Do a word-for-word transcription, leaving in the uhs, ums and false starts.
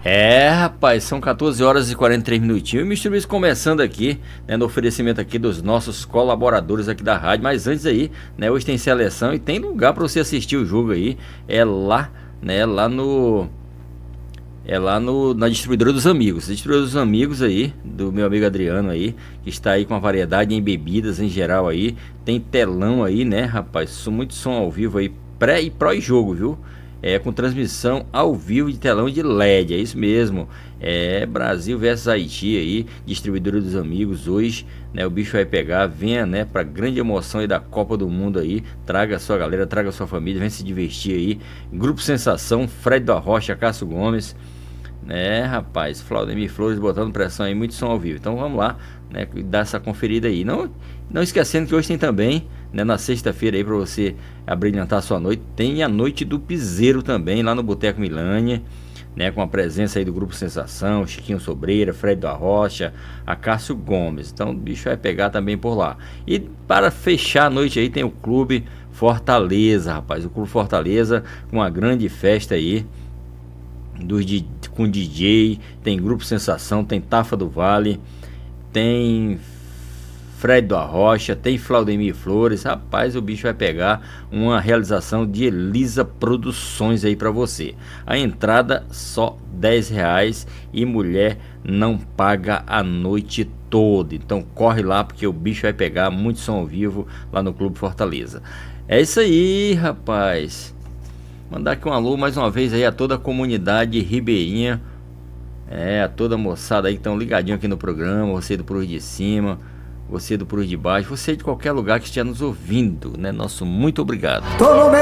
É, rapaz, são quatorze horas e quarenta e três minutinhos. E Mister Luiz começando aqui, né, no oferecimento aqui dos nossos colaboradores aqui da rádio. Mas antes aí, né, hoje tem seleção e tem lugar para você assistir o jogo aí. É lá, né, lá no... É lá no, na distribuidora dos amigos. Distribuidora dos amigos aí, do meu amigo Adriano aí, que está aí com a variedade em bebidas em geral aí. Tem telão aí, né, rapaz? Muito som ao vivo aí, pré e pró-jogo, viu? É, com transmissão ao vivo de telão de L E D, é isso mesmo. É Brasil versus Haiti aí, distribuidora dos amigos. Hoje, né, o bicho vai pegar, venha, né, pra grande emoção aí da Copa do Mundo aí. Traga a sua galera, traga a sua família, vem se divertir aí. Grupo Sensação, Fred da Rocha, Cássio Gomes, né, rapaz, Claudemir Flores botando pressão aí, muito som ao vivo. Então vamos lá, né, dar essa conferida aí. Não, não esquecendo que hoje tem também, né, na sexta-feira aí para você abrilhantar a sua noite, tem a Noite do Piseiro também lá no Boteco Milânia, né, com a presença aí do Grupo Sensação, Chiquinho Sobreira, Fred da Rocha, a Cássio Gomes. Então o bicho vai pegar também por lá. E para fechar a noite aí tem o Clube Fortaleza, rapaz, o Clube Fortaleza com uma grande festa aí dos D, com D J, tem Grupo Sensação, tem Tafa do Vale, tem Fred da Rocha, tem Claudemir Flores. Rapaz, o bicho vai pegar uma realização de Elisa Produções aí pra você. A entrada só dez reais e mulher não paga a noite toda. Então corre lá porque o bicho vai pegar muito som ao vivo lá no Clube Fortaleza. É isso aí, rapaz. Mandar aqui um alô mais uma vez aí a toda a comunidade ribeirinha. É, a toda a moçada aí que estão ligadinho aqui no programa. Você do Por de Cima, você do Por de Baixo, você de qualquer lugar que esteja nos ouvindo, né? Nosso muito obrigado. Tô no